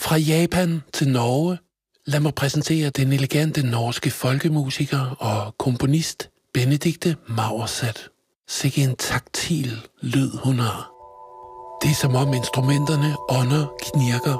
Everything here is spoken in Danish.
Fra Japan til Norge. Lad mig præsentere den elegante norske folkemusiker og komponist Benedikte Maurseth. Sikke en taktil lyd hun har. Det er som om instrumenterne ånder, knirker